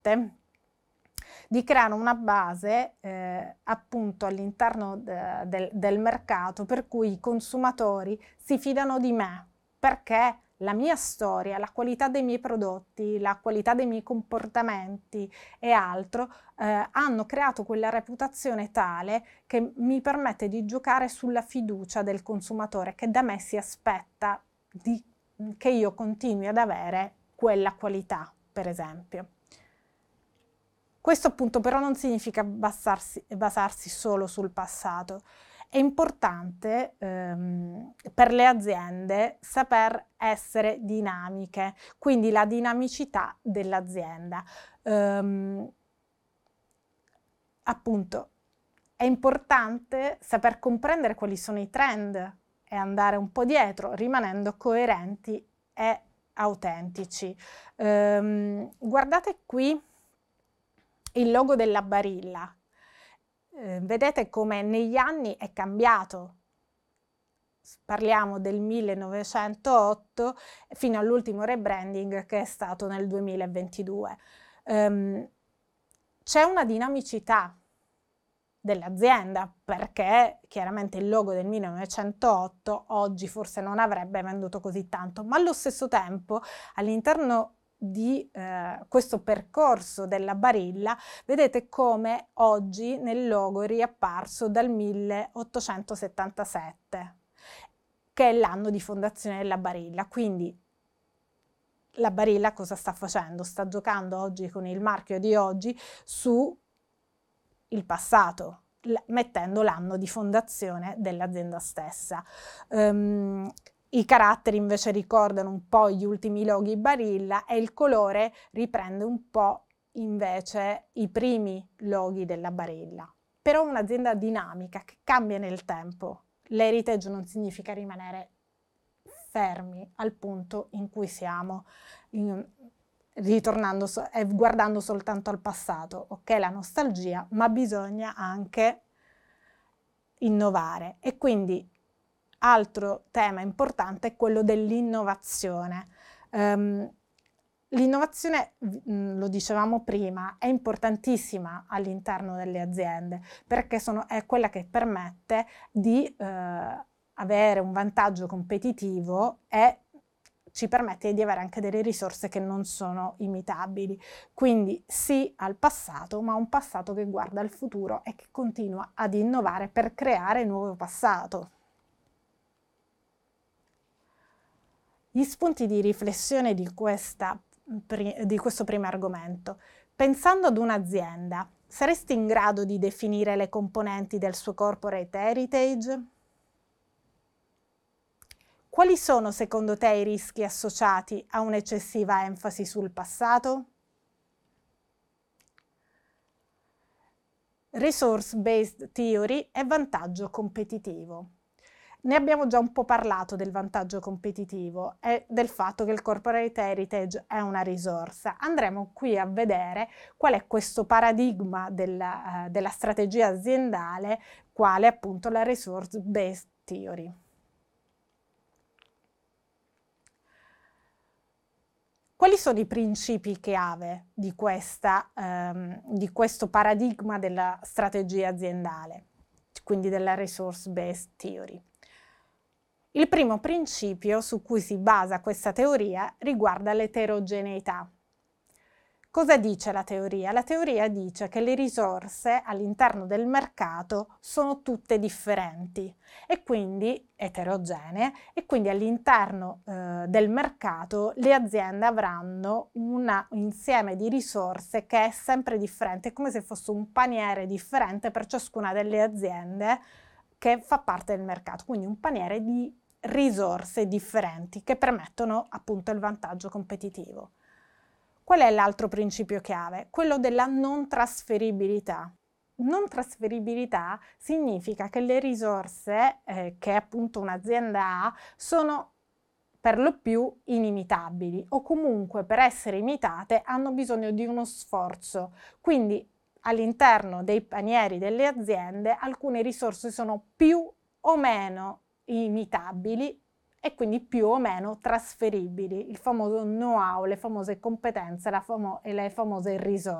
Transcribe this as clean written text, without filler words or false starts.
permette di creare una base appunto all'interno del mercato, per cui i consumatori si fidano di me, perché la mia storia, la qualità dei miei prodotti, la qualità dei miei comportamenti e altro hanno creato quella reputazione tale che mi permette di giocare sulla fiducia del consumatore, che da me si aspetta che io continui ad avere quella qualità, per esempio. Questo appunto però non significa basarsi solo sul passato. È importante per le aziende saper essere dinamiche, quindi la dinamicità dell'azienda. Appunto, è importante saper comprendere quali sono i trend e andare un po' dietro, rimanendo coerenti e autentici. Guardate qui il logo della Barilla. Vedete come negli anni è cambiato. Parliamo del 1908 fino all'ultimo rebranding che è stato nel 2022. C'è una dinamicità dell'azienda, perché chiaramente il logo del 1908 oggi forse non avrebbe venduto così tanto, ma allo stesso tempo all'interno di questo percorso della Barilla vedete come oggi nel logo è riapparso dal 1877, che è l'anno di fondazione della Barilla. Quindi la Barilla cosa sta facendo? Sta giocando oggi con il marchio di oggi su il passato, mettendo l'anno di fondazione dell'azienda stessa. I caratteri invece ricordano un po' gli ultimi loghi Barilla e il colore riprende un po' invece i primi loghi della Barilla. Però un'azienda dinamica che cambia nel tempo. L'heritage non significa rimanere fermi al punto in cui siamo, ritornando e guardando soltanto al passato. Ok, la nostalgia, ma bisogna anche innovare. E quindi altro tema importante è quello dell'innovazione. L'innovazione, lo dicevamo prima, è importantissima all'interno delle aziende, perché è quella che permette di avere un vantaggio competitivo e ci permette di avere anche delle risorse che non sono imitabili. Quindi sì al passato, ma un passato che guarda al futuro e che continua ad innovare per creare nuovo passato. Gli spunti di riflessione di questo primo argomento. Pensando ad un'azienda, saresti in grado di definire le componenti del suo corporate heritage? Quali sono secondo te i rischi associati a un'eccessiva enfasi sul passato? Resource-based theory e vantaggio competitivo. Ne abbiamo già un po' parlato del vantaggio competitivo e del fatto che il corporate heritage è una risorsa. Andremo qui a vedere qual è questo paradigma della strategia aziendale, quale appunto la resource-based theory. Quali sono i principi chiave di questo paradigma della strategia aziendale, quindi della resource-based theory? Il primo principio su cui si basa questa teoria riguarda l'eterogeneità. Cosa dice la teoria? La teoria dice che le risorse all'interno del mercato sono tutte differenti e quindi eterogenee, e quindi all'interno del mercato le aziende avranno un insieme di risorse che è sempre differente, è come se fosse un paniere differente per ciascuna delle aziende che fa parte del mercato, quindi un paniere di risorse differenti che permettono appunto il vantaggio competitivo. Qual è l'altro principio chiave? Quello della non trasferibilità. Non trasferibilità significa che le risorse che appunto un'azienda ha sono per lo più inimitabili, o comunque per essere imitate hanno bisogno di uno sforzo. Quindi all'interno dei panieri delle aziende alcune risorse sono più o meno imitabili e quindi più o meno trasferibili, il famoso know-how, le famose competenze e le famose risorse.